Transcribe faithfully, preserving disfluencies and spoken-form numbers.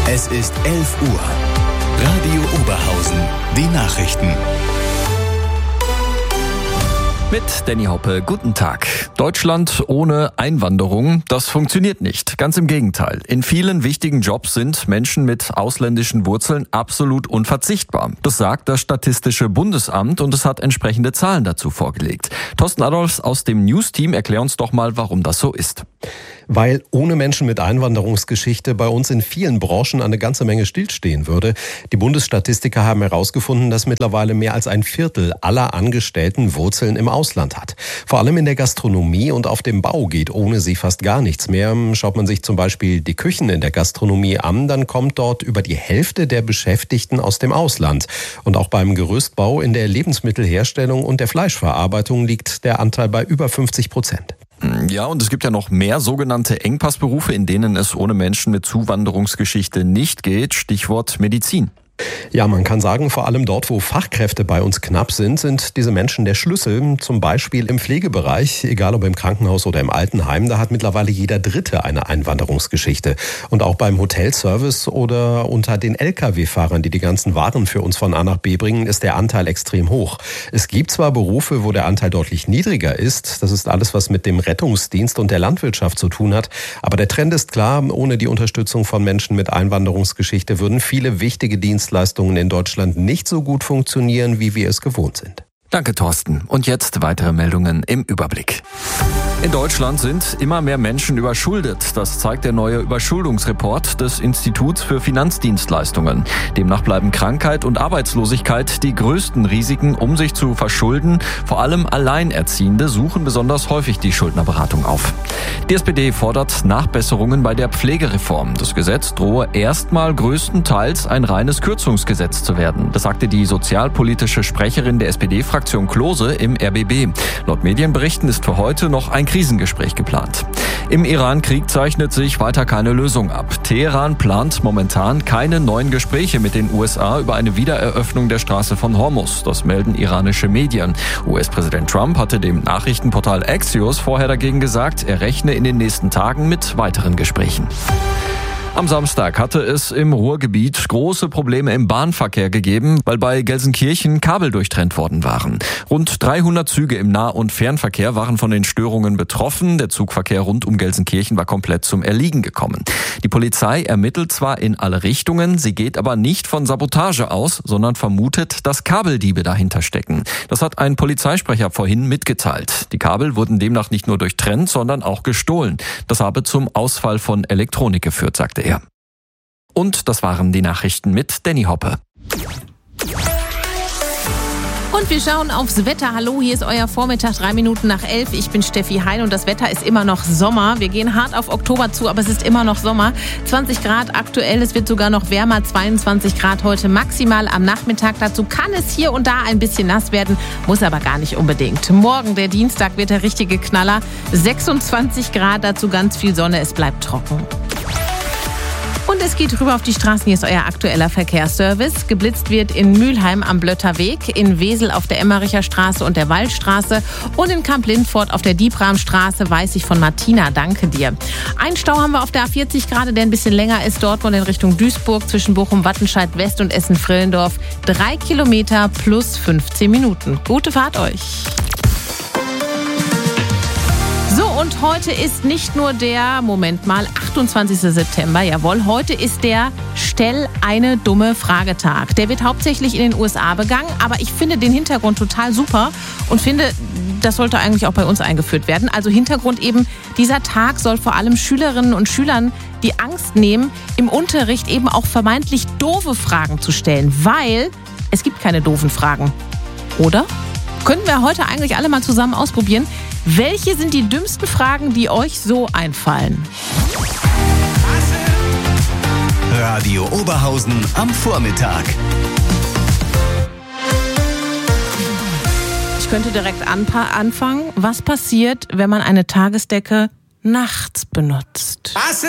Es ist elf Uhr. Radio Oberhausen. Die Nachrichten. Mit Danny Hoppe, guten Tag. Deutschland ohne Einwanderung, das funktioniert nicht. Ganz im Gegenteil. In vielen wichtigen Jobs sind Menschen mit ausländischen Wurzeln absolut unverzichtbar. Das sagt das Statistische Bundesamt und es hat entsprechende Zahlen dazu vorgelegt. Thorsten Adolfs aus dem News-Team, erklär uns doch mal, warum das so ist. Weil ohne Menschen mit Einwanderungsgeschichte bei uns in vielen Branchen eine ganze Menge stillstehen würde. Die Bundesstatistiker haben herausgefunden, dass mittlerweile mehr als ein Viertel aller Angestellten Wurzeln im Ausland hat. Vor allem in der Gastronomie und auf dem Bau geht ohne sie fast gar nichts mehr. Schaut man sich zum Beispiel die Küchen in der Gastronomie an, dann kommt dort über die Hälfte der Beschäftigten aus dem Ausland. Und auch beim Gerüstbau, in der Lebensmittelherstellung und der Fleischverarbeitung liegt der Anteil bei über fünfzig Prozent. Ja, und es gibt ja noch mehr sogenannte Engpassberufe, in denen es ohne Menschen mit Zuwanderungsgeschichte nicht geht. Stichwort Medizin. Ja, man kann sagen, vor allem dort, wo Fachkräfte bei uns knapp sind, sind diese Menschen der Schlüssel. Zum Beispiel im Pflegebereich, egal ob im Krankenhaus oder im Altenheim, da hat mittlerweile jeder Dritte eine Einwanderungsgeschichte. Und auch beim Hotelservice oder unter den L K W-Fahrern, die die ganzen Waren für uns von A nach B bringen, ist der Anteil extrem hoch. Es gibt zwar Berufe, wo der Anteil deutlich niedriger ist. Das ist alles, was mit dem Rettungsdienst und der Landwirtschaft zu tun hat. Aber der Trend ist klar, ohne die Unterstützung von Menschen mit Einwanderungsgeschichte würden viele wichtige Dienste Leistungen in Deutschland nicht so gut funktionieren, wie wir es gewohnt sind. Danke, Thorsten. Und jetzt weitere Meldungen im Überblick. In Deutschland sind immer mehr Menschen überschuldet. Das zeigt der neue Überschuldungsreport des Instituts für Finanzdienstleistungen. Demnach bleiben Krankheit und Arbeitslosigkeit die größten Risiken, um sich zu verschulden. Vor allem Alleinerziehende suchen besonders häufig die Schuldnerberatung auf. Die S P D fordert Nachbesserungen bei der Pflegereform. Das Gesetz drohe erstmal größtenteils ein reines Kürzungsgesetz zu werden. Das sagte die sozialpolitische Sprecherin der S P D-Fraktion Klose im R B B. Laut Medienberichten ist für heute noch ein Krisengespräch geplant. Im Iran-Krieg zeichnet sich weiter keine Lösung ab. Teheran plant momentan keine neuen Gespräche mit den U S A über eine Wiedereröffnung der Straße von Hormuz. Das melden iranische Medien. U S-Präsident Trump hatte dem Nachrichtenportal Axios vorher dagegen gesagt, er rechne in den nächsten Tagen mit weiteren Gesprächen. Am Samstag hatte es im Ruhrgebiet große Probleme im Bahnverkehr gegeben, weil bei Gelsenkirchen Kabel durchtrennt worden waren. Rund dreihundert Züge im Nah- und Fernverkehr waren von den Störungen betroffen. Der Zugverkehr rund um Gelsenkirchen war komplett zum Erliegen gekommen. Die Polizei ermittelt zwar in alle Richtungen, sie geht aber nicht von Sabotage aus, sondern vermutet, dass Kabeldiebe dahinter stecken. Das hat ein Polizeisprecher vorhin mitgeteilt. Die Kabel wurden demnach nicht nur durchtrennt, sondern auch gestohlen. Das habe zum Ausfall von Elektronik geführt, sagte er. Und das waren die Nachrichten mit Danny Hoppe. Und wir schauen aufs Wetter. Hallo, hier ist euer Vormittag, drei Minuten nach elf. Ich bin Steffi Hein und das Wetter ist immer noch Sommer. Wir gehen hart auf Oktober zu, aber es ist immer noch Sommer. zwanzig Grad aktuell, es wird sogar noch wärmer, zweiundzwanzig Grad heute maximal am Nachmittag. Dazu kann es hier und da ein bisschen nass werden, muss aber gar nicht unbedingt. Morgen, der Dienstag, wird der richtige Knaller. sechsundzwanzig Grad, dazu ganz viel Sonne, es bleibt trocken. Und es geht rüber auf die Straßen. Hier ist euer aktueller Verkehrsservice. Geblitzt wird in Mülheim am Blötter Weg, in Wesel auf der Emmericher Straße und der Waldstraße und in Kamp-Lindfort auf der Diebramstraße, weiß ich von Martina. Danke dir. Einen Stau haben wir auf der A vierzig gerade, der ein bisschen länger ist. Dort wohl in Richtung Duisburg zwischen Bochum-Wattenscheid West und Essen-Frillendorf. Drei Kilometer plus fünfzehn Minuten. Gute Fahrt euch. So, und heute ist nicht nur der, Moment mal, achtundzwanzigster September, jawohl, heute ist der Stell eine dumme Frage-Tag. Der wird hauptsächlich in den U S A begangen, aber ich finde den Hintergrund total super und finde, das sollte eigentlich auch bei uns eingeführt werden. Also Hintergrund eben, dieser Tag soll vor allem Schülerinnen und Schülern die Angst nehmen, im Unterricht eben auch vermeintlich doofe Fragen zu stellen, weil es gibt keine doofen Fragen. Oder? Könnten wir heute eigentlich alle mal zusammen ausprobieren? Welche sind die dümmsten Fragen, die euch so einfallen? Radio Oberhausen am Vormittag. Ich könnte direkt anpa- anfangen. Was passiert, wenn man eine Tagesdecke nachts benutzt?